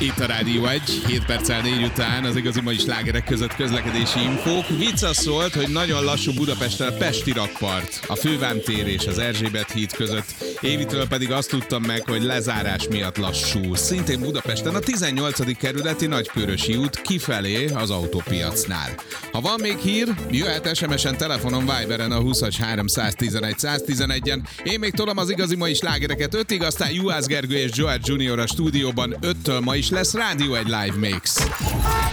Itt a Rádió 1, 7 perccel 4 után az igazi mai slágerek között közlekedési infók. Vicc az szólt, hogy nagyon lassú Budapesten a Pesti rakpart, a Fővám tér és az Erzsébet híd között. Évitől pedig azt tudtam meg, hogy lezárás miatt lassú. Szintén Budapesten a 18. kerületi Nagykörösi út kifelé az autópiacnál. Ha van még hír, jöhet SMS-en, telefonon, Viberen a 20311111-en. Én még tolom az igazi mai slágereket 5-ig, aztán Juhász Gergő és Joel Junior a stúdióban 5-től ma is lesz Rádió 1 Live Mix.